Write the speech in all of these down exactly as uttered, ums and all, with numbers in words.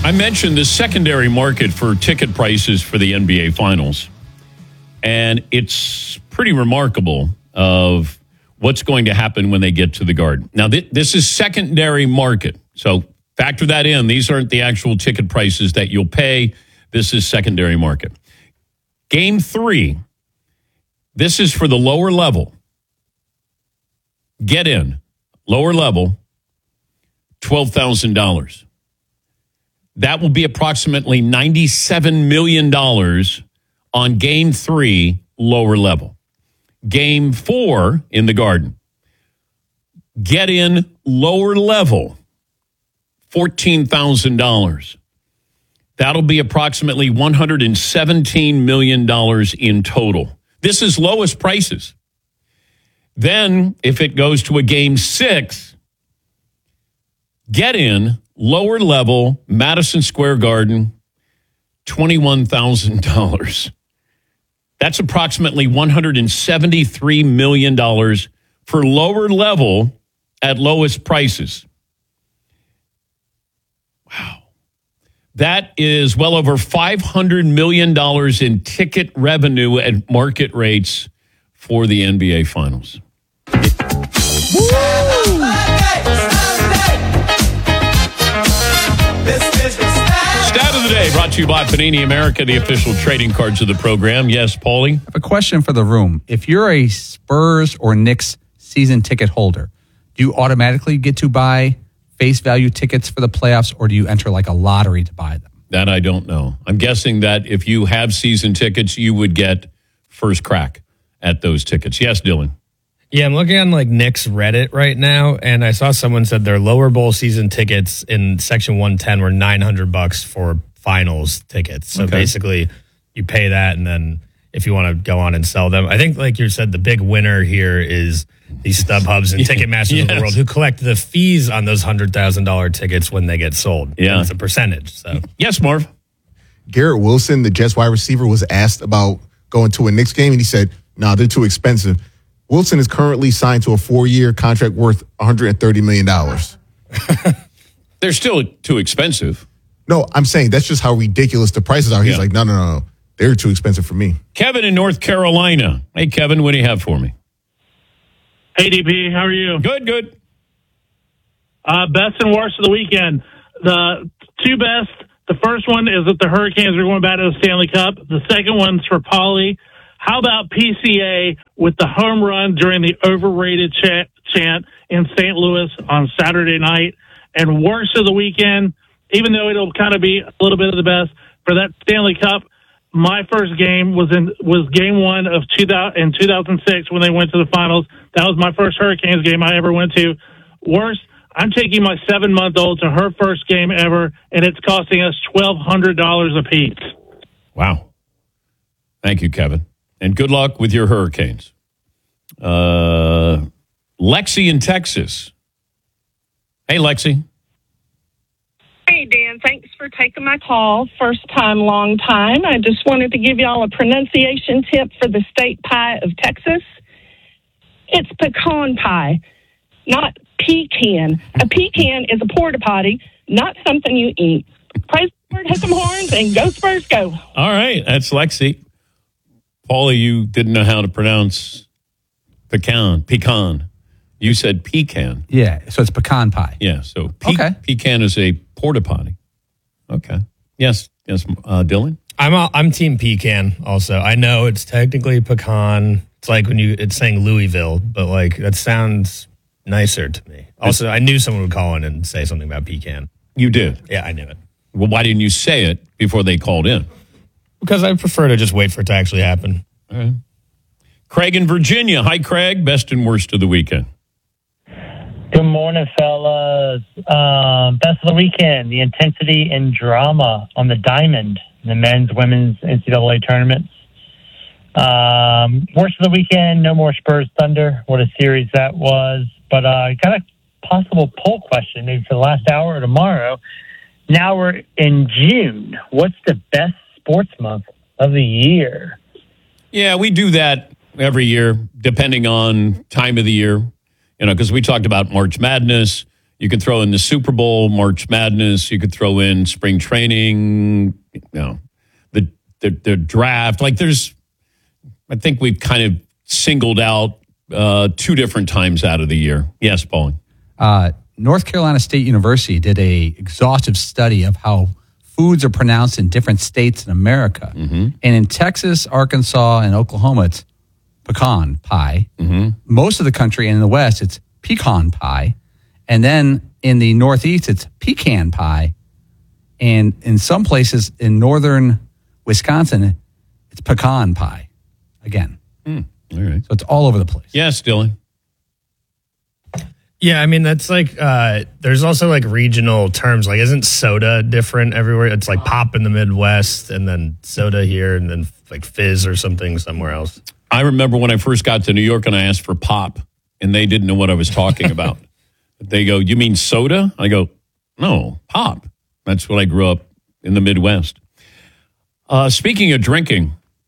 I mentioned the secondary market for ticket prices for the N B A Finals. And it's pretty remarkable of what's going to happen when they get to the Garden. Now, th- this is secondary market. So factor that in. These aren't the actual ticket prices that you'll pay. This is secondary market. Game three, this is for the lower level. Get in, lower level, twelve thousand dollars. That will be approximately ninety-seven million dollars on game three, lower level. Game four in the Garden. Get in, lower level, fourteen thousand dollars. That'll be approximately one hundred seventeen million dollars in total. This is lowest prices. Then, if it goes to a game six, get in, lower level, Madison Square Garden, twenty-one thousand dollars. That's approximately one hundred seventy-three million dollars for lower level at lowest prices. Wow. That is well over five hundred million dollars in ticket revenue at market rates for the N B A Finals. Stat of the day brought to you by Panini America, the official trading cards of the program. Yes, Paulie? I have a question for the room. If you're a Spurs or Knicks season ticket holder, do you automatically get to buy face value tickets for the playoffs, or do you enter like a lottery to buy them? That I don't know. I'm guessing that if you have season tickets, you would get first crack at those tickets. Yes, Dylan? Yeah, I'm looking on like Knicks Reddit right now, and I saw someone said their lower bowl season tickets in section one ten were nine hundred bucks for finals tickets. So Okay. basically, you pay that, and then if you want to go on and sell them, I think like you said, the big winner here is these StubHubs and Ticketmasters Yes. of the world who collect the fees on those one hundred thousand dollars tickets when they get sold. Yeah. And it's a percentage. So Yes, Marv? Garrett Wilson, the Jets wide receiver, was asked about going to a Knicks game, and he said, nah, they're too expensive. Wilson is currently signed to a four-year contract worth one hundred thirty million dollars. They're still too expensive. No, I'm saying that's just how ridiculous the prices are. He's Yeah. like, no, no, no, no. They're too expensive for me. Kevin in North Carolina. Hey, Kevin, what do you have for me? Hey, D P, how are you? Good, good. Uh, best and worst of the weekend. The two best, the first one is that the Hurricanes are going back to the Stanley Cup. The second one's for Paulie. How about P C A with the home run during the overrated chant, chant in Saint Louis on Saturday night? And worst of the weekend, even though it'll kind of be a little bit of the best, for that Stanley Cup, my first game was in was game one of two thousand, in two thousand six when they went to the finals. That was my first Hurricanes game I ever went to. Worst, I'm taking my seven-month-old to her first game ever, and it's costing us twelve hundred dollars a piece. Wow. Thank you, Kevin. And good luck with your Hurricanes. Uh, Lexi in Texas. Hey, Lexi. Hey, Dan. Thanks for taking my call. First time, long time. I just wanted to give y'all a pronunciation tip for the state pie of Texas. It's pecan pie, not pecan. A pecan is a porta potty, not something you eat. Praise the Lord, hit some horns, and go Spurs, go. All right, that's Lexi. Paulie, you didn't know how to pronounce pecan. Pecan. You said pecan. Yeah, so it's pecan pie. Yeah, so pe- Okay. pecan is a porta potty. Okay. Yes, yes, uh, Dylan? I'm a, I'm team pecan also. I know it's technically pecan. It's like when you it's saying Louisville, but like that sounds nicer to me. Also, I knew someone would call in and say something about pecan. You did. Yeah, I knew it. Well, why didn't you say it before they called in? Because I prefer to just wait for it to actually happen. All right. Craig in Virginia. Hi, Craig. Best and worst of the weekend. Good morning, fellas. Um, best of the weekend, the intensity and drama on the diamond in the men's, women's N C double A tournaments. Um, worst of the weekend, no more Spurs Thunder. What a series that was. But uh, got a possible poll question maybe for the last hour or tomorrow. Now we're in June. What's the best sports month of the year? Yeah, we do that every year, depending on time of the year. You know, because we talked about March Madness. You could throw in the Super Bowl, March Madness. You could throw in spring training, you know, the, the, the draft. Like there's, I think we've kind of singled out uh, two different times out of the year. Yes, Paulie. Uh, North Carolina State University did a exhaustive study of how foods are pronounced in different states in America. Mm-hmm. And in Texas, Arkansas, and Oklahoma, it's pecan pie. Mm-hmm. Most of the country, and in the West, it's pecan pie. And then in the Northeast, it's pecan pie. And in some places in northern Wisconsin, it's pecan pie. Again. Mm, all right. So it's all over the place. Yes, Dylan. Yeah, I mean, that's like, uh, there's also like regional terms. Like, isn't soda different everywhere? It's like pop in the Midwest and then soda here and then like fizz or something somewhere else. I remember when I first got to New York and I asked for pop and they didn't know what I was talking about. They go, you mean soda? I go, no, pop. That's what I grew up in the Midwest. Uh, speaking of drinking,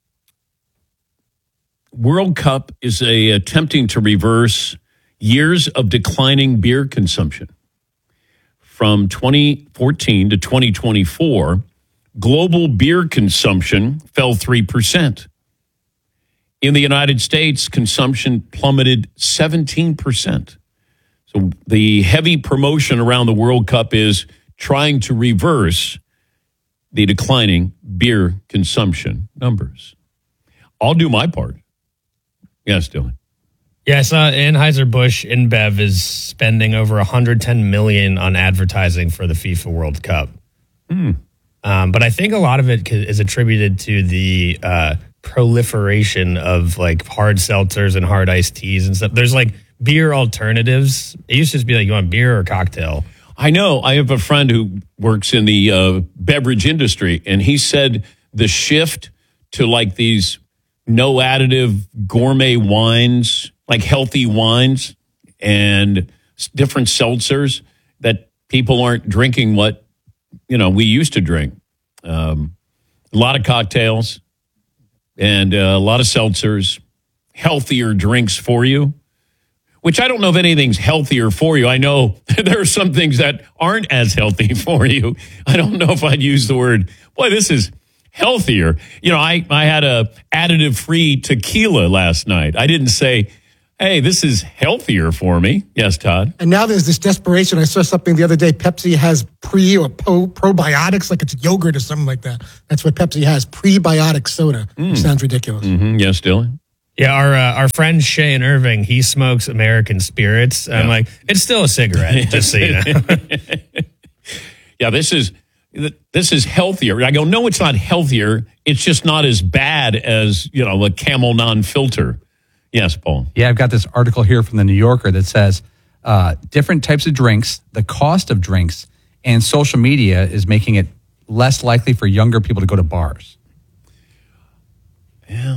World Cup is a attempting to reverse years of declining beer consumption. From twenty fourteen to twenty twenty-four, global beer consumption fell three percent. In the United States, consumption plummeted seventeen percent. So the heavy promotion around the World Cup is trying to reverse the declining beer consumption numbers. I'll do my part. Yes, Dylan. Yeah, I saw Anheuser-Busch InBev is spending over one hundred ten million dollars on advertising for the FIFA World Cup. Mm. Um, but I think a lot of it is attributed to the uh, proliferation of like hard seltzers and hard iced teas and stuff. There's like beer alternatives. It used to just be like, you want beer or cocktail? I know. I have a friend who works in the uh, beverage industry, and he said the shift to like these no additive gourmet wines, like healthy wines and different seltzers, that people aren't drinking what, you know, we used to drink. Um, a lot of cocktails and uh, a lot of seltzers, healthier drinks for you, which I don't know if anything's healthier for you. I know there are some things that aren't as healthy for you. I don't know if I'd use the word, boy, this is healthier. You know, I, I had a additive-free tequila last night. I didn't say, hey, this is healthier for me. Yes, Todd. And now there's this desperation. I saw something the other day. Pepsi has pre or pro, probiotics, like it's yogurt or something like that. That's what Pepsi has, prebiotic soda. Mm. Sounds ridiculous. Mm-hmm. Yes, Dylan. Yeah, our uh, our friend Shane Irving, he smokes American Spirits. Yeah. I'm like, it's still a cigarette, just so you know. Yeah, this is this is healthier. I go, no, it's not healthier. It's just not as bad as, you know, a Camel non-filter. Yes, Paul. Yeah, I've got this article here from the New Yorker that says uh, different types of drinks, the cost of drinks, and social media is making it less likely for younger people to go to bars. Yeah.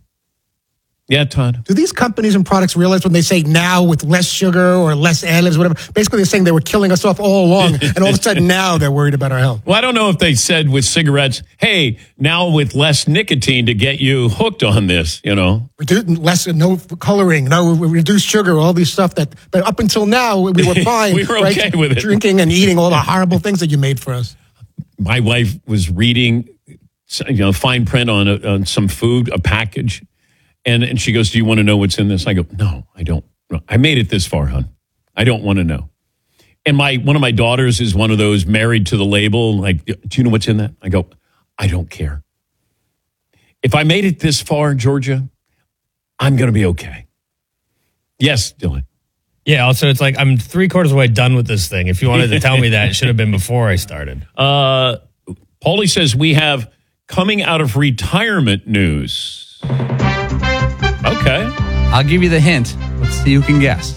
Yeah, Todd. Do these companies and products realize when they say now with less sugar or less additives, whatever, basically they're saying they were killing us off all along, and all of a sudden now they're worried about our health? Well, I don't know if they said with cigarettes, hey, now with less nicotine to get you hooked on this, you know. Reduce, less, no coloring, no reduced sugar, all these stuff that, but up until now we were fine. We were okay right? with it. Drinking and eating all the horrible things that you made for us. My wife was reading, you know, fine print on, a, on some food, a package. And and she goes, do you want to know what's in this? I go, no, I don't. I made it this far, hon. I don't want to know. And my one of my daughters is one of those married to the label. Like, do you know what's in that? I go, I don't care. If I made it this far, Georgia, I'm going to be okay. Yes, Dylan. Yeah, also, it's like I'm three quarters of the way done with this thing. If you wanted to tell me that, it should have been before I started. Uh, Paulie says we have coming out of retirement news. Okay. I'll give you the hint. Let's see who can guess.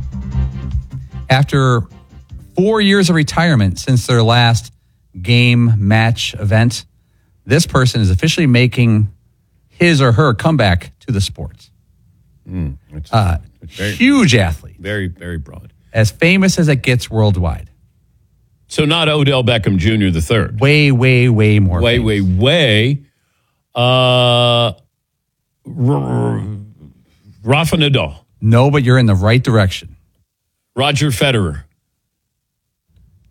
After four years of retirement since their last game match event, this person is officially making his or her comeback to the sports. Mm, it's, uh, it's very, huge athlete. Very, very broad. As famous as it gets worldwide. So not Odell Beckham Junior the third. Way, way, way more Way, famous. way, way. Uh... Rafa Nadal. No, but you're in the right direction. Roger Federer.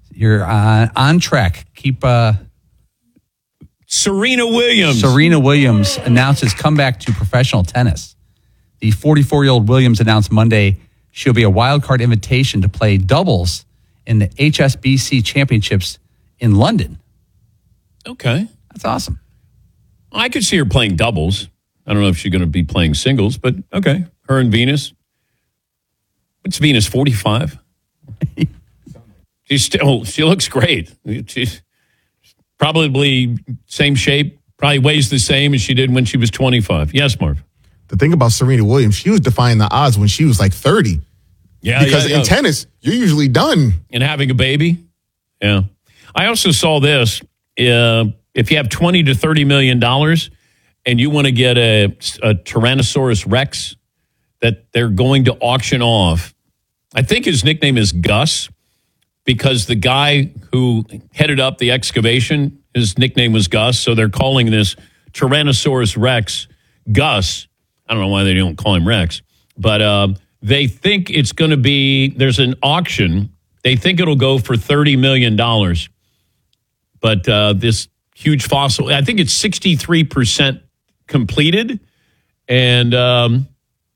You're on, on track. Keep uh, Serena Williams. Serena Williams announces comeback to professional tennis. The forty-four-year-old Williams announced Monday she'll be a wild card invitation to play doubles in the H S B C Championships in London. Okay. That's awesome. I could see her playing doubles. I don't know if she's going to be playing singles, but okay. Her and Venus. What's Venus, forty-five? She's still, she looks great. She's probably same shape, probably weighs the same as she did when she was twenty-five. Yes, Marv. The thing about Serena Williams, she was defying the odds when she was like thirty. Yeah, because yeah, yeah. in tennis, you're usually done. And having a baby. Yeah. I also saw this. Uh, if you have twenty to thirty million dollars and you want to get a, a Tyrannosaurus Rex that they're going to auction off, I think his nickname is Gus, because the guy who headed up the excavation, his nickname was Gus. So they're calling this Tyrannosaurus Rex Gus. I don't know why they don't call him Rex, but uh, they think it's going to be, there's an auction. They think it'll go for thirty million dollars. But uh, this huge fossil, I think it's sixty-three percent completed. And um,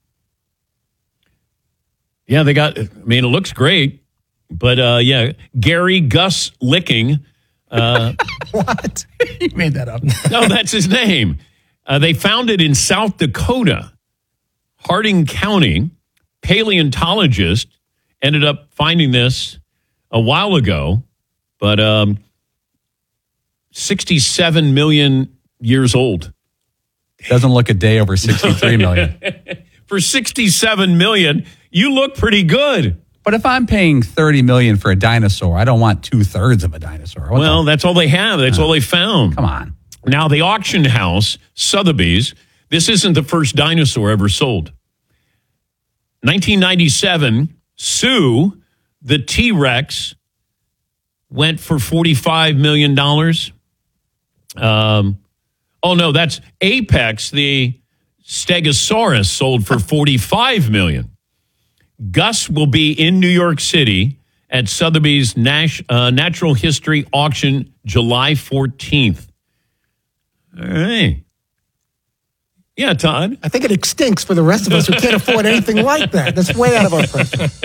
yeah, they got, I mean, it looks great. But uh, yeah, Gary Gus Licking. Uh, What? You made that up. no, that's his name. Uh, they found it in South Dakota, Harding County. Paleontologist ended up finding this a while ago, but um, sixty-seven million years old. Doesn't look a day over sixty-three million. For sixty-seven million, you look pretty good. But if I'm paying thirty million for a dinosaur, I don't want two thirds of a dinosaur. What Well, the- that's all they have. That's all they found. come on. Now, the auction house, Sotheby's, this isn't the first dinosaur ever sold. nineteen ninety-seven, Sue, the T-Rex, went for forty-five million dollars. Um, oh, no, that's Apex, the Stegosaurus, sold for forty-five million dollars. Gus will be in New York City at Sotheby's Nash, uh, Natural History Auction July fourteenth. All right. Yeah, Todd. I think it stinks for the rest of us who can't afford anything like that. That's way out of our price.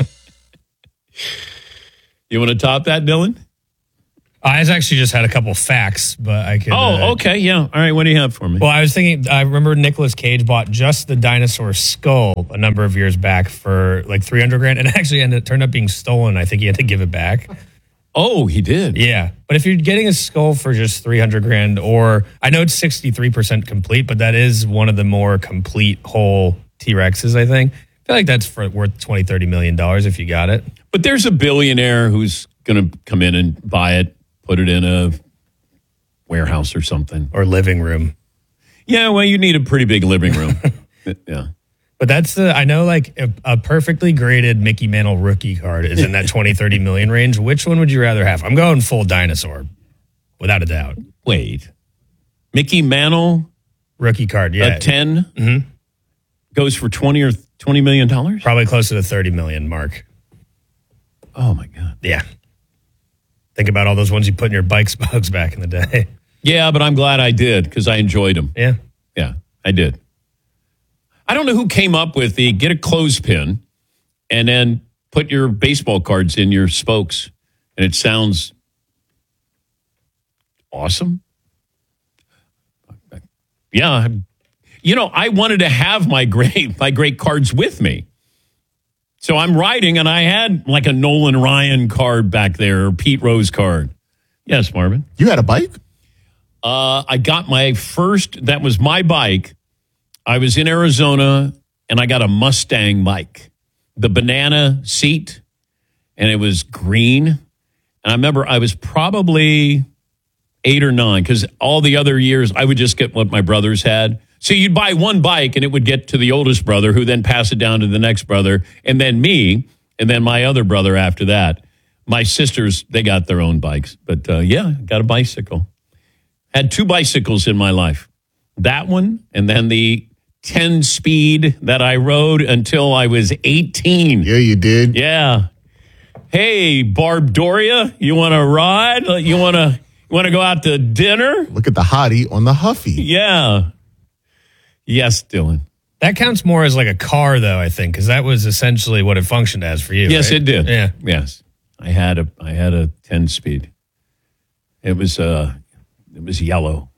You want to top that, Dylan? I actually just had a couple facts, but I could. Oh, uh, okay. Yeah. All right. What do you have for me? Well, I was thinking, I remember Nicolas Cage bought just the dinosaur skull a number of years back for like three hundred grand, and it actually ended, turned up being stolen. I think he had to give it back. Oh, he did. Yeah. But if you're getting a skull for just three hundred grand, or I know it's sixty-three percent complete, but that is one of the more complete whole T-Rexes, I think. I feel like that's for, worth twenty, thirty million dollars if you got it. But there's a billionaire who's going to come in and buy it, put it in a warehouse or something. Or living room. Yeah, well, you need a pretty big living room. Yeah. But that's the, I know like a, a perfectly graded Mickey Mantle rookie card is in that twenty, thirty million range. Which one would you rather have? I'm going full dinosaur, without a doubt. Wait. Mickey Mantle, Rookie card, yeah. a ten, Mm-hmm. goes for twenty or twenty million dollars? Probably close to the thirty million mark. Oh, my God. Yeah. Think about all those ones you put in your bike spokes back in the day. Yeah, but I'm glad I did because I enjoyed them. Yeah. Yeah, I did. I don't know who came up with the get a clothespin and then put your baseball cards in your spokes. And it sounds awesome. Yeah. You know, I wanted to have my great, my great cards with me. So I'm riding and I had like a Nolan Ryan card back there, or Pete Rose card. Yes, Marvin. You had a bike? Uh, I got my first, that was my bike. I was in Arizona and I got a Mustang bike, the banana seat, and it was green. And I remember I was probably eight or nine because all the other years I would just get what my brothers had. So you'd buy one bike and it would get to the oldest brother who then pass it down to the next brother and then me and then my other brother after that. My sisters, they got their own bikes. But uh, yeah, got a bicycle. Had two bicycles in my life. That one and then the ten speed that I rode until I was eighteen. Yeah, you did. Yeah. Hey, Hey, Barb Doria, you want to ride? You want to you want to go out to dinner? Look at the hottie on the Huffy. Yeah. Yes, Dylan. That counts more as like a car, though, I think, because that was essentially what it functioned as for you. Yes, right? it did. Yeah. Yes. I had a I had a ten speed. It was uh it was yellow.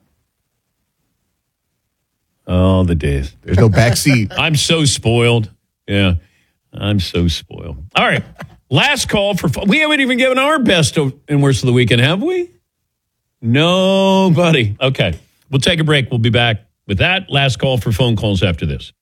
Oh, the days. There's no backseat. I'm so spoiled. Yeah. I'm so spoiled. All right. Last call for we haven't even given our best and worst of the weekend, have we? Nobody. Okay. We'll take a break. We'll be back with that. Last call for phone calls after this.